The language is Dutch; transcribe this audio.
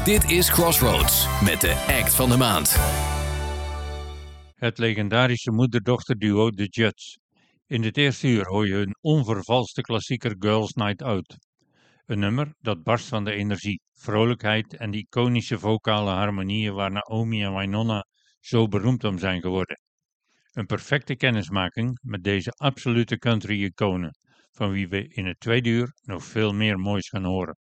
Dit is Crossroads met de act van de maand. Het legendarische moeder-dochter-duo The Judds. In dit eerste uur hoor je hun onvervalste klassieker Girls Night Out. Een nummer dat barst van de energie, vrolijkheid en die iconische vocale harmonieën waar Naomi en Wynonna zo beroemd om zijn geworden. Een perfecte kennismaking met deze absolute country-iconen, van wie we in het tweede uur nog veel meer moois gaan horen.